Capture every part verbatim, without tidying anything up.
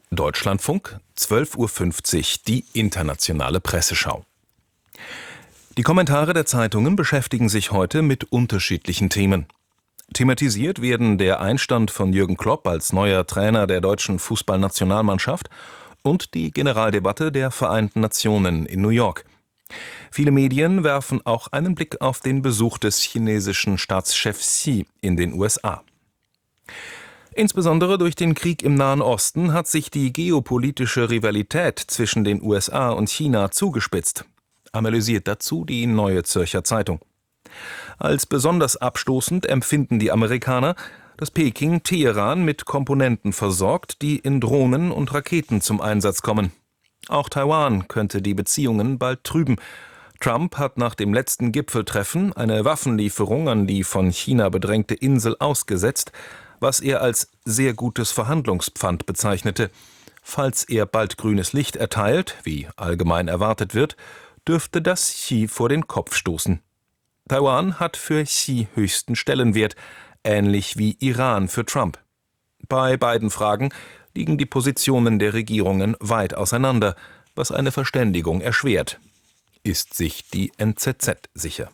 Deutschlandfunk, zwölf Uhr fünfzig, die internationale Presseschau. Die Kommentare der Zeitungen beschäftigen sich heute mit unterschiedlichen Themen. Thematisiert werden der Einstand von Jürgen Klopp als neuer Trainer der deutschen Fußballnationalmannschaft und die Generaldebatte der Vereinten Nationen in New York. Viele Medien werfen auch einen Blick auf den Besuch des chinesischen Staatschefs Xi in den U S A. Insbesondere durch den Krieg im Nahen Osten hat sich die geopolitische Rivalität zwischen den U S A und China zugespitzt, analysiert dazu die Neue Zürcher Zeitung. Als besonders abstoßend empfinden die Amerikaner, dass Peking Teheran mit Komponenten versorgt, die in Drohnen und Raketen zum Einsatz kommen. Auch Taiwan könnte die Beziehungen bald trüben. Trump hat nach dem letzten Gipfeltreffen eine Waffenlieferung an die von China bedrängte Insel ausgesetzt, was er als sehr gutes Verhandlungspfand bezeichnete. Falls er bald grünes Licht erteilt, wie allgemein erwartet wird, dürfte das Xi vor den Kopf stoßen. Taiwan hat für Xi höchsten Stellenwert, ähnlich wie Iran für Trump. Bei beiden Fragen liegen die Positionen der Regierungen weit auseinander, was eine Verständigung erschwert. Ist sich die N Z Z sicher.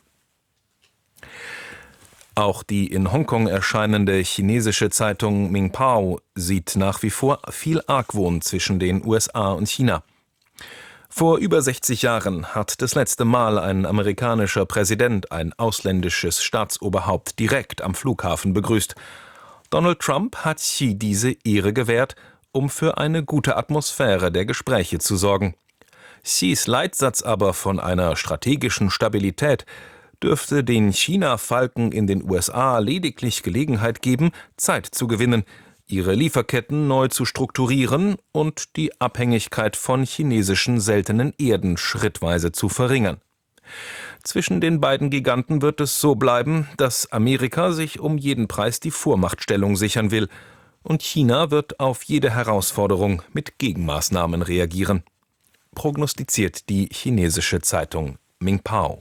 Auch die in Hongkong erscheinende chinesische Zeitung Mingpao sieht nach wie vor viel Argwohn zwischen den U S A und China. Vor über sechzig Jahren hat das letzte Mal ein amerikanischer Präsident ein ausländisches Staatsoberhaupt direkt am Flughafen begrüßt. Donald Trump hat Xi diese Ehre gewährt, um für eine gute Atmosphäre der Gespräche zu sorgen. Xis Leitsatz aber von einer strategischen Stabilität dürfte den China-Falken in den U S A lediglich Gelegenheit geben, Zeit zu gewinnen, ihre Lieferketten neu zu strukturieren und die Abhängigkeit von chinesischen seltenen Erden schrittweise zu verringern. Zwischen den beiden Giganten wird es so bleiben, dass Amerika sich um jeden Preis die Vormachtstellung sichern will, und China wird auf jede Herausforderung mit Gegenmaßnahmen reagieren, prognostiziert die chinesische Zeitung Mingpao.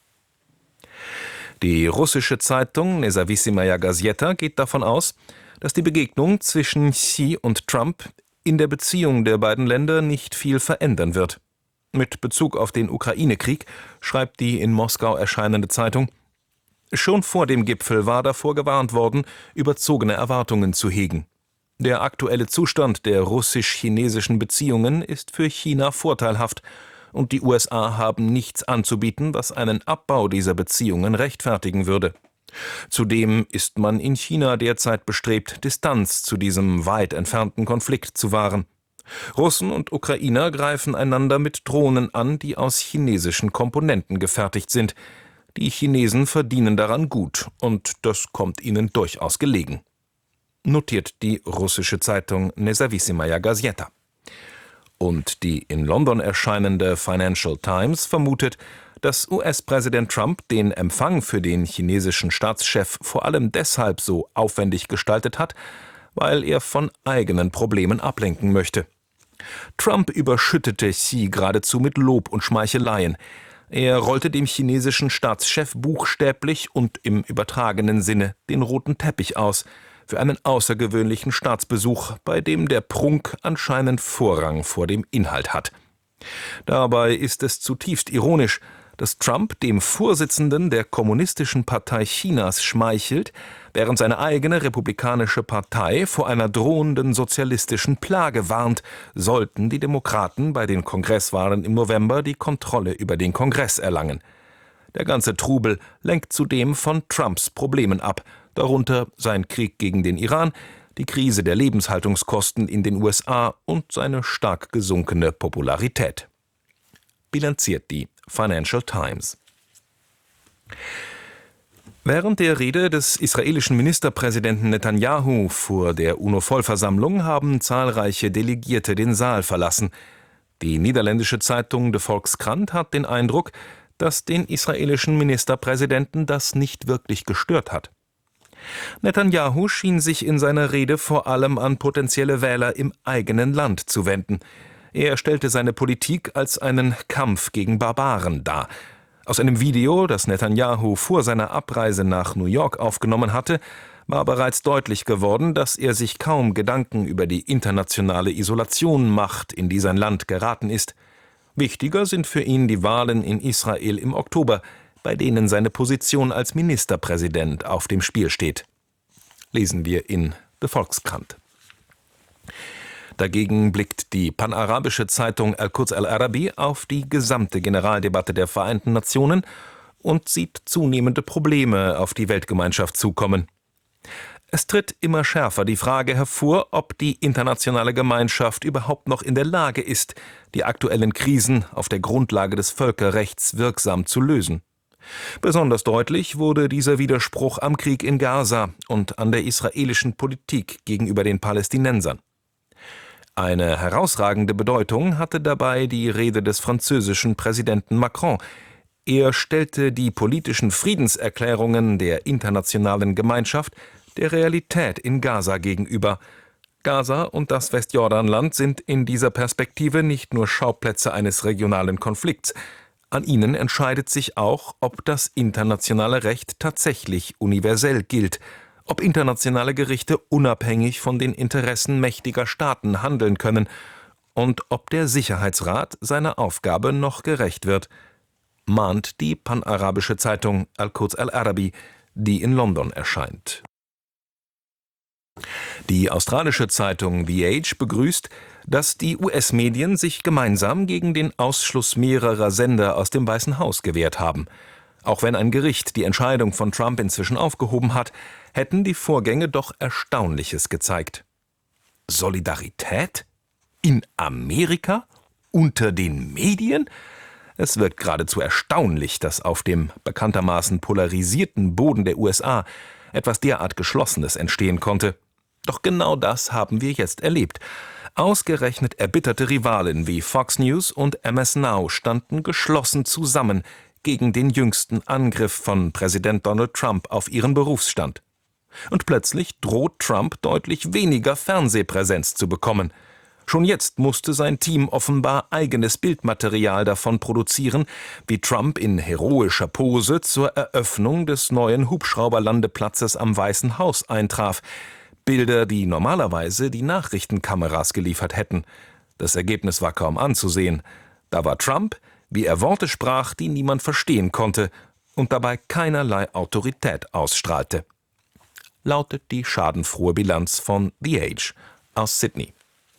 Die russische Zeitung Nezawissimaya Gazeta geht davon aus, dass die Begegnung zwischen Xi und Trump in der Beziehung der beiden Länder nicht viel verändern wird. Mit Bezug auf den Ukraine-Krieg schreibt die in Moskau erscheinende Zeitung: Schon vor dem Gipfel war davor gewarnt worden, überzogene Erwartungen zu hegen. Der aktuelle Zustand der russisch-chinesischen Beziehungen ist für China vorteilhaft, und die U S A haben nichts anzubieten, was einen Abbau dieser Beziehungen rechtfertigen würde. Zudem ist man in China derzeit bestrebt, Distanz zu diesem weit entfernten Konflikt zu wahren. Russen und Ukrainer greifen einander mit Drohnen an, die aus chinesischen Komponenten gefertigt sind. Die Chinesen verdienen daran gut, und das kommt ihnen durchaus gelegen, notiert die russische Zeitung Nezawissimaya Gazeta. Und die in London erscheinende Financial Times vermutet, dass U S-Präsident Trump den Empfang für den chinesischen Staatschef vor allem deshalb so aufwendig gestaltet hat, weil er von eigenen Problemen ablenken möchte. Trump überschüttete Xi geradezu mit Lob und Schmeicheleien. Er rollte dem chinesischen Staatschef buchstäblich und im übertragenen Sinne den roten Teppich aus für einen außergewöhnlichen Staatsbesuch, bei dem der Prunk anscheinend Vorrang vor dem Inhalt hat. Dabei ist es zutiefst ironisch, dass Trump dem Vorsitzenden der Kommunistischen Partei Chinas schmeichelt, während seine eigene Republikanische Partei vor einer drohenden sozialistischen Plage warnt, sollten die Demokraten bei den Kongresswahlen im November die Kontrolle über den Kongress erlangen. Der ganze Trubel lenkt zudem von Trumps Problemen ab, darunter sein Krieg gegen den Iran, die Krise der Lebenshaltungskosten in den U S A und seine stark gesunkene Popularität. Bilanziert die Financial Times. Während der Rede des israelischen Ministerpräsidenten Netanyahu vor der UNO-Vollversammlung haben zahlreiche Delegierte den Saal verlassen. Die niederländische Zeitung De Volkskrant hat den Eindruck, dass den israelischen Ministerpräsidenten das nicht wirklich gestört hat. Netanyahu schien sich in seiner Rede vor allem an potenzielle Wähler im eigenen Land zu wenden. Er stellte seine Politik als einen Kampf gegen Barbaren dar. Aus einem Video, das Netanyahu vor seiner Abreise nach New York aufgenommen hatte, war bereits deutlich geworden, dass er sich kaum Gedanken über die internationale Isolation macht, in die sein Land geraten ist. Wichtiger sind für ihn die Wahlen in Israel im Oktober, bei denen seine Position als Ministerpräsident auf dem Spiel steht. Lesen wir in The Volkskrant. Dagegen blickt die panarabische Zeitung Al-Quds Al-Arabi auf die gesamte Generaldebatte der Vereinten Nationen und sieht zunehmende Probleme auf die Weltgemeinschaft zukommen. Es tritt immer schärfer die Frage hervor, ob die internationale Gemeinschaft überhaupt noch in der Lage ist, die aktuellen Krisen auf der Grundlage des Völkerrechts wirksam zu lösen. Besonders deutlich wurde dieser Widerspruch am Krieg in Gaza und an der israelischen Politik gegenüber den Palästinensern. Eine herausragende Bedeutung hatte dabei die Rede des französischen Präsidenten Macron. Er stellte die politischen Friedenserklärungen der internationalen Gemeinschaft der Realität in Gaza gegenüber. Gaza und das Westjordanland sind in dieser Perspektive nicht nur Schauplätze eines regionalen Konflikts. An ihnen entscheidet sich auch, ob das internationale Recht tatsächlich universell gilt, ob internationale Gerichte unabhängig von den Interessen mächtiger Staaten handeln können und ob der Sicherheitsrat seiner Aufgabe noch gerecht wird, mahnt die panarabische Zeitung Al-Quds Al-Arabi, die in London erscheint. Die australische Zeitung The Age begrüßt, dass die U S-Medien sich gemeinsam gegen den Ausschluss mehrerer Sender aus dem Weißen Haus gewehrt haben. Auch wenn ein Gericht die Entscheidung von Trump inzwischen aufgehoben hat, hätten die Vorgänge doch Erstaunliches gezeigt. Solidarität? In Amerika? Unter den Medien? Es wirkt geradezu erstaunlich, dass auf dem bekanntermaßen polarisierten Boden der U S A etwas derart Geschlossenes entstehen konnte. Doch genau das haben wir jetzt erlebt. Ausgerechnet erbitterte Rivalen wie Fox News und M S Now standen geschlossen zusammen gegen den jüngsten Angriff von Präsident Donald Trump auf ihren Berufsstand. Und plötzlich droht Trump deutlich weniger Fernsehpräsenz zu bekommen. Schon jetzt musste sein Team offenbar eigenes Bildmaterial davon produzieren, wie Trump in heroischer Pose zur Eröffnung des neuen Hubschrauberlandeplatzes am Weißen Haus eintraf. Bilder, die normalerweise die Nachrichtenkameras geliefert hätten. Das Ergebnis war kaum anzusehen. Da war Trump, wie er Worte sprach, die niemand verstehen konnte und dabei keinerlei Autorität ausstrahlte. Lautet die schadenfrohe Bilanz von The Age aus Sydney.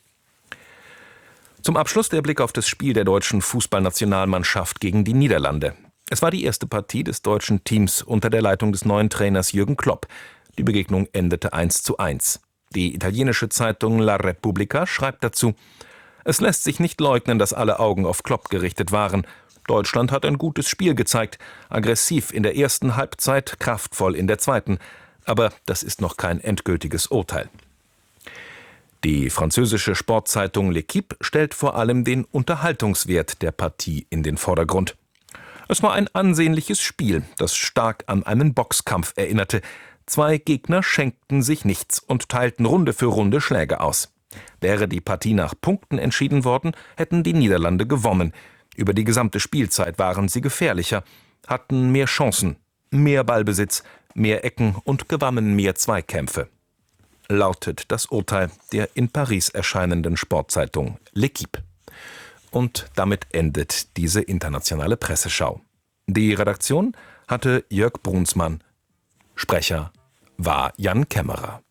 Zum Abschluss der Blick auf das Spiel der deutschen Fußballnationalmannschaft gegen die Niederlande. Es war die erste Partie des deutschen Teams unter der Leitung des neuen Trainers Jürgen Klopp. Die Begegnung endete eins zu eins. Die italienische Zeitung La Repubblica schreibt dazu: Es lässt sich nicht leugnen, dass alle Augen auf Klopp gerichtet waren. Deutschland hat ein gutes Spiel gezeigt, aggressiv in der ersten Halbzeit, kraftvoll in der zweiten. Aber das ist noch kein endgültiges Urteil. Die französische Sportzeitung L'Équipe stellt vor allem den Unterhaltungswert der Partie in den Vordergrund. Es war ein ansehnliches Spiel, das stark an einen Boxkampf erinnerte. Zwei Gegner schenkten sich nichts und teilten Runde für Runde Schläge aus. Wäre die Partie nach Punkten entschieden worden, hätten die Niederlande gewonnen. Über die gesamte Spielzeit waren sie gefährlicher, hatten mehr Chancen, mehr Ballbesitz, mehr Ecken und gewannen mehr Zweikämpfe. Lautet das Urteil der in Paris erscheinenden Sportzeitung L'Équipe. Und damit endet diese internationale Presseschau. Die Redaktion hatte Jörg Brunsmann. Sprecher war Jan Kämmerer.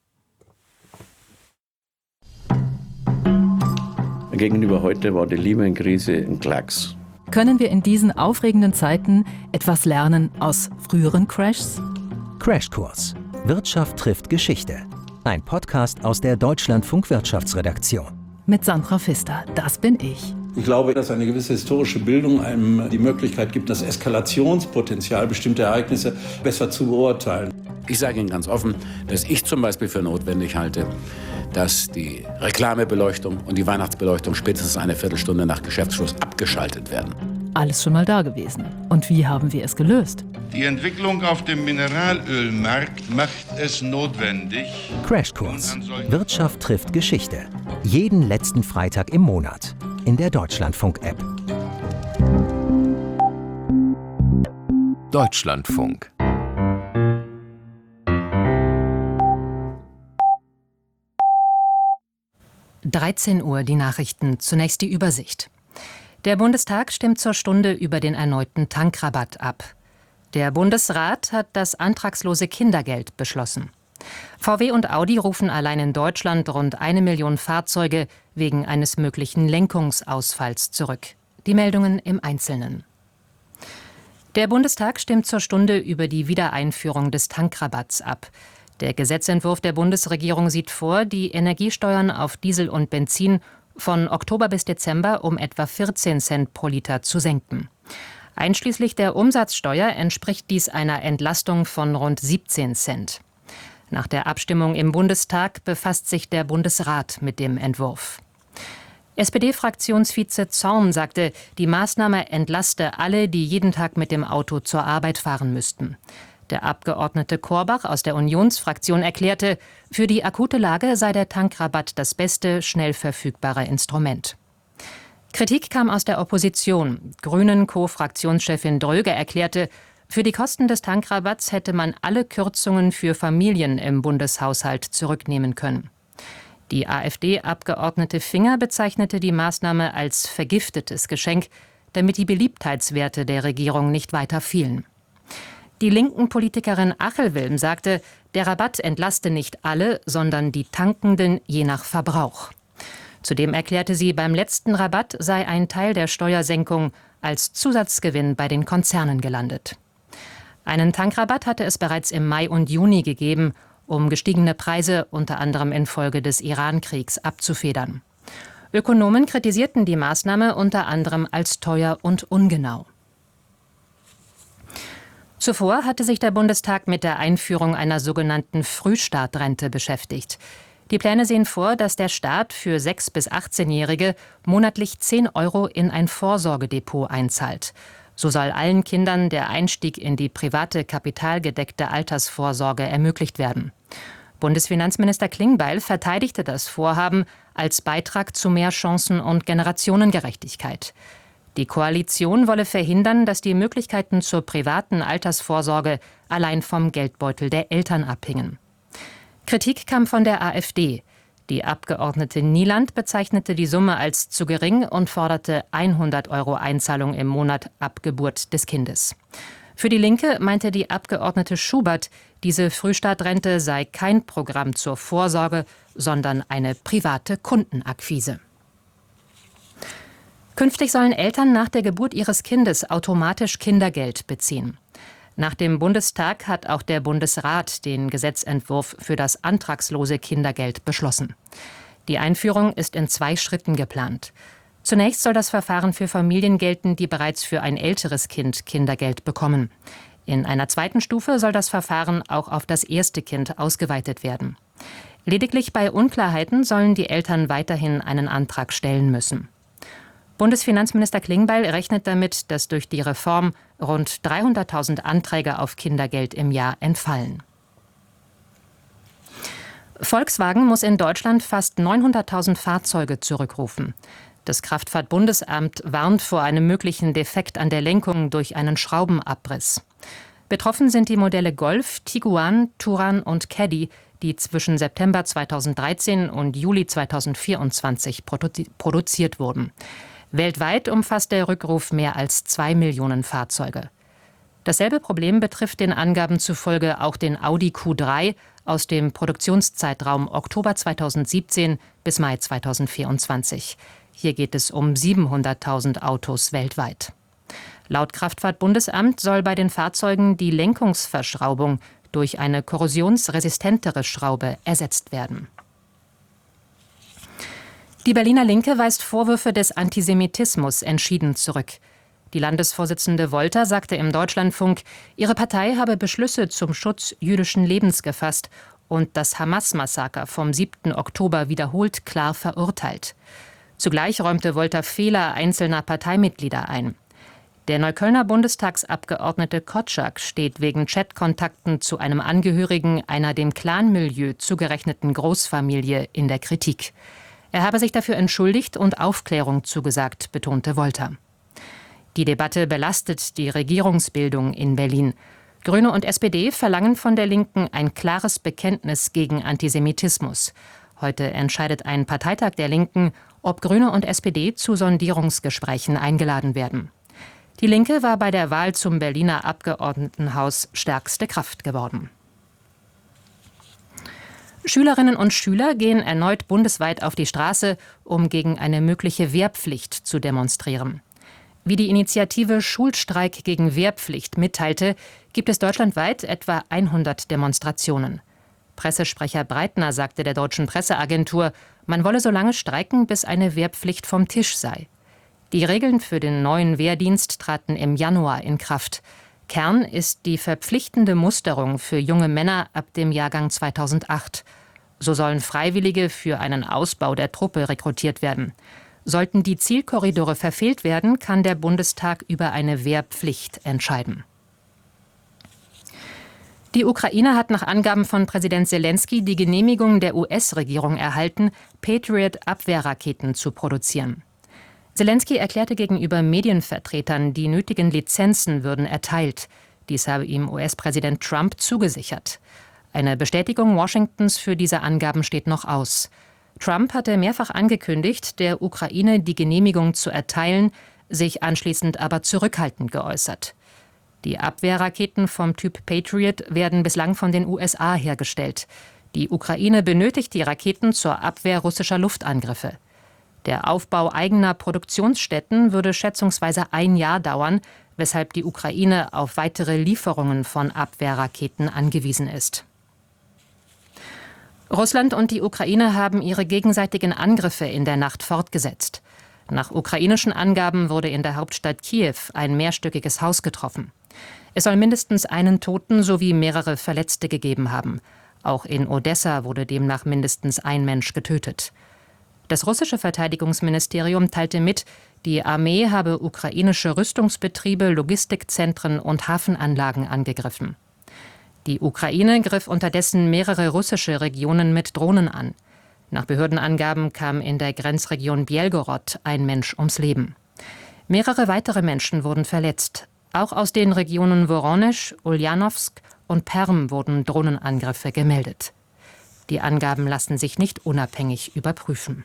Gegenüber heute war die Lehman-Krise ein Klacks. Können wir in diesen aufregenden Zeiten etwas lernen aus früheren Crashs? Crashkurs. Wirtschaft trifft Geschichte. Ein Podcast aus der Deutschlandfunk Wirtschaftsredaktion. Mit Sandra Pfister, das bin ich. Ich glaube, dass eine gewisse historische Bildung einem die Möglichkeit gibt, das Eskalationspotenzial bestimmter Ereignisse besser zu beurteilen. Ich sage Ihnen ganz offen, dass ich zum Beispiel für notwendig halte, dass die Reklamebeleuchtung und die Weihnachtsbeleuchtung spätestens eine Viertelstunde nach Geschäftsschluss abgeschaltet werden. Alles schon mal da gewesen. Und wie haben wir es gelöst? Die Entwicklung auf dem Mineralölmarkt macht es notwendig. Crashkurs. Wirtschaft trifft Geschichte. Jeden letzten Freitag im Monat. In der Deutschlandfunk-App. Deutschlandfunk. dreizehn Uhr die Nachrichten, zunächst die Übersicht. Der Bundestag stimmt zur Stunde über den erneuten Tankrabatt ab. Der Bundesrat hat das antragslose Kindergeld beschlossen. V W und Audi rufen allein in Deutschland rund eine Million Fahrzeuge wegen eines möglichen Lenkungsausfalls zurück. Die Meldungen im Einzelnen. Der Bundestag stimmt zur Stunde über die Wiedereinführung des Tankrabatts ab. Der Gesetzentwurf der Bundesregierung sieht vor, die Energiesteuern auf Diesel und Benzin von Oktober bis Dezember um etwa vierzehn Cent pro Liter zu senken. Einschließlich der Umsatzsteuer entspricht dies einer Entlastung von rund siebzehn Cent. Nach der Abstimmung im Bundestag befasst sich der Bundesrat mit dem Entwurf. S P D-Fraktionsvize Zorn sagte, die Maßnahme entlaste alle, die jeden Tag mit dem Auto zur Arbeit fahren müssten. Der Abgeordnete Korbach aus der Unionsfraktion erklärte, für die akute Lage sei der Tankrabatt das beste, schnell verfügbare Instrument. Kritik kam aus der Opposition. Grünen-Co-Fraktionschefin Dröge erklärte, für die Kosten des Tankrabatts hätte man alle Kürzungen für Familien im Bundeshaushalt zurücknehmen können. Die AfD-Abgeordnete Finger bezeichnete die Maßnahme als vergiftetes Geschenk, damit die Beliebtheitswerte der Regierung nicht weiter fielen. Die linken Politikerin Achelwilm sagte, der Rabatt entlaste nicht alle, sondern die Tankenden je nach Verbrauch. Zudem erklärte sie, beim letzten Rabatt sei ein Teil der Steuersenkung als Zusatzgewinn bei den Konzernen gelandet. Einen Tankrabatt hatte es bereits im Mai und Juni gegeben, um gestiegene Preise unter anderem infolge des Iran-Kriegs abzufedern. Ökonomen kritisierten die Maßnahme unter anderem als teuer und ungenau. Zuvor hatte sich der Bundestag mit der Einführung einer sogenannten Frühstartrente beschäftigt. Die Pläne sehen vor, dass der Staat für sechs- bis achtzehnjährige monatlich zehn Euro in ein Vorsorgedepot einzahlt. So soll allen Kindern der Einstieg in die private kapitalgedeckte Altersvorsorge ermöglicht werden. Bundesfinanzminister Klingbeil verteidigte das Vorhaben als Beitrag zu mehr Chancen und Generationengerechtigkeit. Die Koalition wolle verhindern, dass die Möglichkeiten zur privaten Altersvorsorge allein vom Geldbeutel der Eltern abhingen. Kritik kam von der AfD. Die Abgeordnete Nieland bezeichnete die Summe als zu gering und forderte hundert Euro Einzahlung im Monat ab Geburt des Kindes. Für die Linke meinte die Abgeordnete Schubert, diese Frühstartrente sei kein Programm zur Vorsorge, sondern eine private Kundenakquise. Künftig sollen Eltern nach der Geburt ihres Kindes automatisch Kindergeld beziehen. Nach dem Bundestag hat auch der Bundesrat den Gesetzentwurf für das antragslose Kindergeld beschlossen. Die Einführung ist in zwei Schritten geplant. Zunächst soll das Verfahren für Familien gelten, die bereits für ein älteres Kind Kindergeld bekommen. In einer zweiten Stufe soll das Verfahren auch auf das erste Kind ausgeweitet werden. Lediglich bei Unklarheiten sollen die Eltern weiterhin einen Antrag stellen müssen. Bundesfinanzminister Klingbeil rechnet damit, dass durch die Reform rund dreihunderttausend Anträge auf Kindergeld im Jahr entfallen. Volkswagen muss in Deutschland fast neunhunderttausend Fahrzeuge zurückrufen. Das Kraftfahrtbundesamt warnt vor einem möglichen Defekt an der Lenkung durch einen Schraubenabriss. Betroffen sind die Modelle Golf, Tiguan, Touran und Caddy, die zwischen September zweitausenddreizehn und Juli zweitausendvierundzwanzig produ- produziert wurden. Weltweit umfasst der Rückruf mehr als zwei Millionen Fahrzeuge. Dasselbe Problem betrifft den Angaben zufolge auch den Audi Q drei aus dem Produktionszeitraum Oktober zweitausendsiebzehn bis Mai zweitausendvierundzwanzig. Hier geht es um siebenhunderttausend Autos weltweit. Laut Kraftfahrtbundesamt soll bei den Fahrzeugen die Lenkungsverschraubung durch eine korrosionsresistentere Schraube ersetzt werden. Die Berliner Linke weist Vorwürfe des Antisemitismus entschieden zurück. Die Landesvorsitzende Wolter sagte im Deutschlandfunk, ihre Partei habe Beschlüsse zum Schutz jüdischen Lebens gefasst und das Hamas-Massaker vom siebten Oktober wiederholt klar verurteilt. Zugleich räumte Wolter Fehler einzelner Parteimitglieder ein. Der Neuköllner Bundestagsabgeordnete Kotschak steht wegen Chatkontakten zu einem Angehörigen einer dem Clanmilieu zugerechneten Großfamilie in der Kritik. Er habe sich dafür entschuldigt und Aufklärung zugesagt, betonte Wolter. Die Debatte belastet die Regierungsbildung in Berlin. Grüne und S P D verlangen von der Linken ein klares Bekenntnis gegen Antisemitismus. Heute entscheidet ein Parteitag der Linken, ob Grüne und S P D zu Sondierungsgesprächen eingeladen werden. Die Linke war bei der Wahl zum Berliner Abgeordnetenhaus stärkste Kraft geworden. Schülerinnen und Schüler gehen erneut bundesweit auf die Straße, um gegen eine mögliche Wehrpflicht zu demonstrieren. Wie die Initiative Schulstreik gegen Wehrpflicht mitteilte, gibt es deutschlandweit etwa hundert Demonstrationen. Pressesprecher Breitner sagte der Deutschen Presseagentur, man wolle so lange streiken, bis eine Wehrpflicht vom Tisch sei. Die Regeln für den neuen Wehrdienst traten im Januar in Kraft. Kern ist die verpflichtende Musterung für junge Männer ab dem Jahrgang zweitausendacht. So sollen Freiwillige für einen Ausbau der Truppe rekrutiert werden. Sollten die Zielkorridore verfehlt werden, kann der Bundestag über eine Wehrpflicht entscheiden. Die Ukraine hat nach Angaben von Präsident Selenskyj die Genehmigung der U S-Regierung erhalten, Patriot-Abwehrraketen zu produzieren. Selenskyj erklärte gegenüber Medienvertretern, die nötigen Lizenzen würden erteilt. Dies habe ihm U S-Präsident Trump zugesichert. Eine Bestätigung Washingtons für diese Angaben steht noch aus. Trump hatte mehrfach angekündigt, der Ukraine die Genehmigung zu erteilen, sich anschließend aber zurückhaltend geäußert. Die Abwehrraketen vom Typ Patriot werden bislang von den U S A hergestellt. Die Ukraine benötigt die Raketen zur Abwehr russischer Luftangriffe. Der Aufbau eigener Produktionsstätten würde schätzungsweise ein Jahr dauern, weshalb die Ukraine auf weitere Lieferungen von Abwehrraketen angewiesen ist. Russland und die Ukraine haben ihre gegenseitigen Angriffe in der Nacht fortgesetzt. Nach ukrainischen Angaben wurde in der Hauptstadt Kiew ein mehrstöckiges Haus getroffen. Es soll mindestens einen Toten sowie mehrere Verletzte gegeben haben. Auch in Odessa wurde demnach mindestens ein Mensch getötet. Das russische Verteidigungsministerium teilte mit, die Armee habe ukrainische Rüstungsbetriebe, Logistikzentren und Hafenanlagen angegriffen. Die Ukraine griff unterdessen mehrere russische Regionen mit Drohnen an. Nach Behördenangaben kam in der Grenzregion Bjelgorod ein Mensch ums Leben. Mehrere weitere Menschen wurden verletzt. Auch aus den Regionen Woronesch, Uljanowsk und Perm wurden Drohnenangriffe gemeldet. Die Angaben lassen sich nicht unabhängig überprüfen.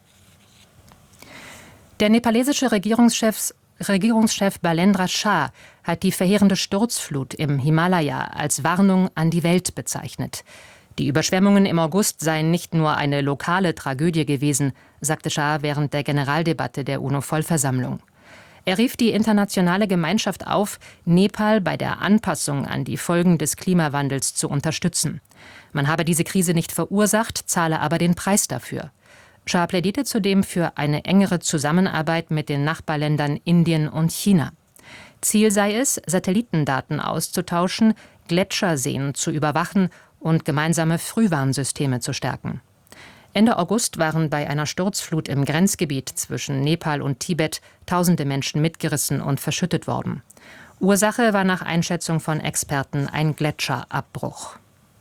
Der nepalesische Regierungschef, Regierungschef Balendra Shah hat die verheerende Sturzflut im Himalaya als Warnung an die Welt bezeichnet. Die Überschwemmungen im August seien nicht nur eine lokale Tragödie gewesen, sagte Shah während der Generaldebatte der UNO-Vollversammlung. Er rief die internationale Gemeinschaft auf, Nepal bei der Anpassung an die Folgen des Klimawandels zu unterstützen. Man habe diese Krise nicht verursacht, zahle aber den Preis dafür. Shah plädierte zudem für eine engere Zusammenarbeit mit den Nachbarländern Indien und China. Ziel sei es, Satellitendaten auszutauschen, Gletscherseen zu überwachen und gemeinsame Frühwarnsysteme zu stärken. Ende August waren bei einer Sturzflut im Grenzgebiet zwischen Nepal und Tibet tausende Menschen mitgerissen und verschüttet worden. Ursache war nach Einschätzung von Experten ein Gletscherabbruch.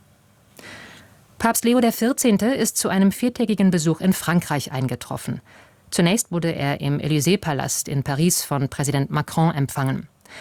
Papst Leo der Vierzehnte ist zu einem viertägigen Besuch in Frankreich eingetroffen. Zunächst wurde er im Élysée-Palast in Paris von Präsident Macron empfangen.